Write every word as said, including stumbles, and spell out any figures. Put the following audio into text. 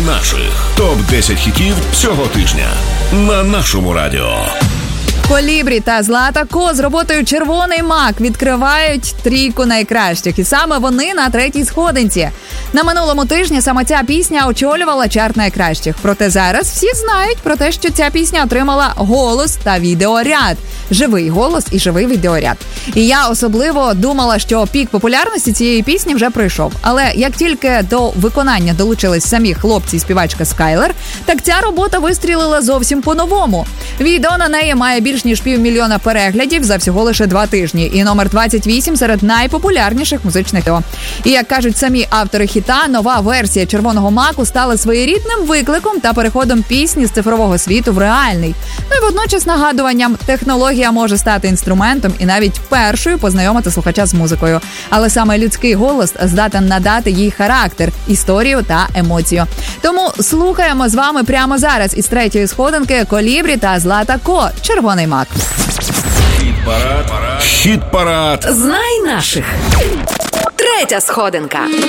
наших. топ десять хітів цього тижня на нашому радіо. Колібрі та Злата Ко з роботою «Червоний мак» відкривають трійку найкращих. І саме вони на третій сходинці. На минулому тижні саме ця пісня очолювала чарт найкращих. Проте зараз всі знають про те, що ця пісня отримала голос та відеоряд. Живий голос і живий відеоряд. І я особливо думала, що пік популярності цієї пісні вже пройшов. Але як тільки до виконання долучились самі хлопці і співачка Скайлер, так ця робота вистрілила зовсім по-новому. Відео на неї має більш ніж півмільйона переглядів за всього лише два тижні. І номер двадцять вісім серед найпопулярніших музичних відео. І як кажуть самі автори хіта, нова версія «Червоного маку» стала своєрідним викликом та переходом пісні з цифрового світу в реальний. Ну і водночас нагадуванням, технологія може стати інструментом і навіть першою познайомити слухача з музикою. Але саме людський голос здатен надати їй характер, історію та емоцію. Тому слухаємо з вами прямо зараз із третьої сходинки Колібрі та Злата Ко «Червоний мак». Хіт-парад. Хіт-парад. Знай наших. Третя сходинка.